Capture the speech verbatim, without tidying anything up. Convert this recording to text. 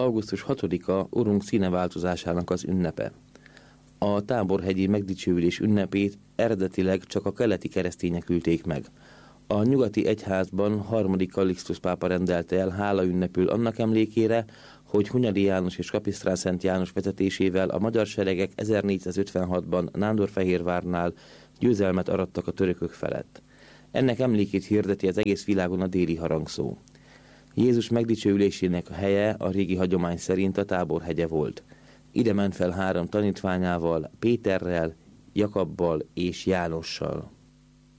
augusztus hatodika Urunk színeváltozásának az ünnepe. A táborhegyi megdicsőülés ünnepét eredetileg csak a keleti keresztények ülték meg. A nyugati egyházban harmadik Kallixtusz pápa rendelte el hálaünnepül annak emlékére, hogy Hunyadi János és Kapisztrán Szent János vezetésével a magyar seregek ezernégyszázötvenhatban Nándorfehérvárnál győzelmet arattak a törökök felett. Ennek emlékét hirdeti az egész világon a déli harangszó. Jézus megdicsőülésének a helye a régi hagyomány szerint a Táborhegye volt. Ide ment fel három tanítványával, Péterrel, Jakabbal és Jánossal.